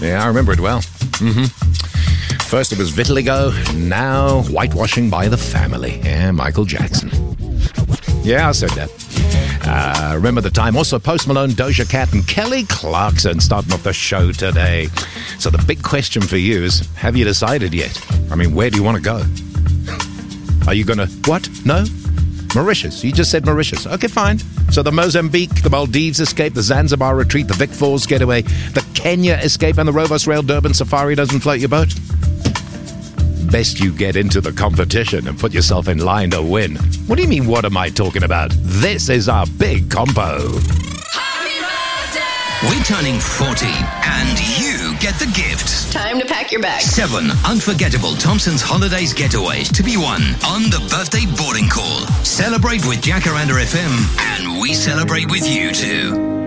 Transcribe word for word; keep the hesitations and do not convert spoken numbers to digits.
Yeah, I remember it well. Mm-hmm. First it was vitiligo, now whitewashing by the family. Yeah, Michael Jackson. Yeah, I said that. Uh, remember the time. Also, Post Malone, Doja Cat, and Kelly Clarkson starting off the show today. So the big question for you is, have you decided yet? I mean, where do you want to go? Are you going to... What? No? Mauritius. You just said Mauritius. Okay, fine. So the Mozambique, the Maldives escape, the Zanzibar retreat, the Vic Falls getaway, the Kenya escape, and the Rovos Rail Durban Safari doesn't float your boat? Best you get into the competition and put yourself in line to win. What do you mean, what am I talking about? This is our big compo. We're turning forty, and you get the gift. Time to pack your bags. Seven unforgettable Thompson's Holidays getaways to be won on the birthday boarding call. Celebrate with Jacaranda F M, and we celebrate with you too.